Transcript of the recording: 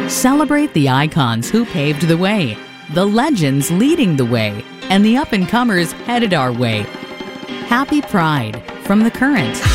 Celebrate the icons who paved the way, the legends leading the way, and the up-and-comers headed our way. Happy Pride from The Current.